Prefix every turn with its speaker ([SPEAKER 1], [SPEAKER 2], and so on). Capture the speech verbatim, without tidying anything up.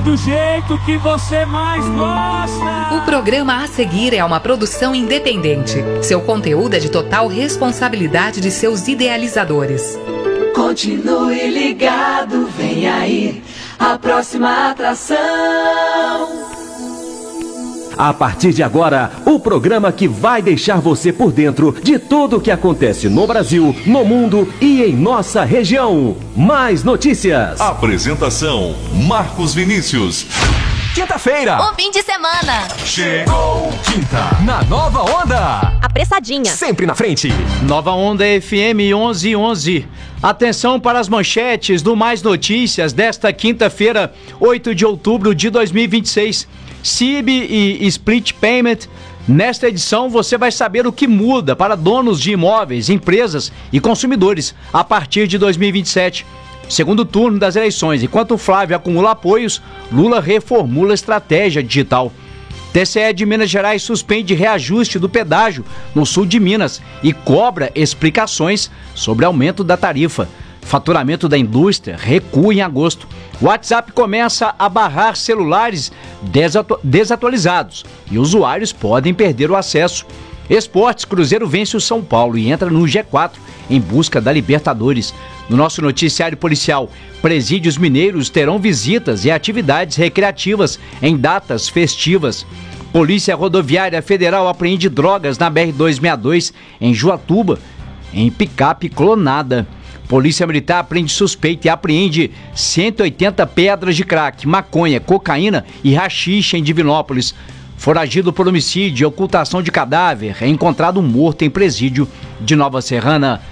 [SPEAKER 1] do jeito que você mais gosta.
[SPEAKER 2] O programa a seguir é uma produção independente. Seu conteúdo é de total responsabilidade de seus idealizadores.
[SPEAKER 3] Continue ligado, vem aí a próxima atração.
[SPEAKER 4] A partir de agora, o programa que vai deixar você por dentro de tudo o que acontece no Brasil, no mundo e em nossa região. Mais notícias.
[SPEAKER 5] Apresentação: Marcos Vinícius.
[SPEAKER 6] Quinta-feira.
[SPEAKER 7] O fim de semana.
[SPEAKER 6] Chegou quinta. Na Nova Onda.
[SPEAKER 7] Apressadinha.
[SPEAKER 6] Sempre na frente.
[SPEAKER 8] Nova Onda F M onze e onze. Atenção para as manchetes do Mais Notícias desta quinta-feira, oito de outubro de dois mil e vinte e seis. C I B e Split Payment. Nesta edição você vai saber o que muda para donos de imóveis, empresas e consumidores a partir de dois mil e vinte e sete. Segundo turno das eleições, enquanto Flávio acumula apoios, Lula reformula a estratégia digital. T C E de Minas Gerais suspende reajuste do pedágio no sul de Minas e cobra explicações sobre aumento da tarifa. Faturamento da indústria recua em agosto. O WhatsApp começa a barrar celulares desatu- desatualizados e usuários podem perder o acesso. Esportes, Cruzeiro vence o São Paulo e entra no G quatro em busca da Libertadores. No nosso noticiário policial, presídios mineiros terão visitas e atividades recreativas em datas festivas. Polícia Rodoviária Federal apreende drogas na B R duzentos e sessenta e dois em Juatuba, em picape clonada. Polícia Militar apreende suspeito e apreende cento e oitenta pedras de crack, maconha, cocaína e haxixe em Divinópolis. Foragido por homicídio e ocultação de cadáver, é encontrado morto em presídio de Nova Serrana.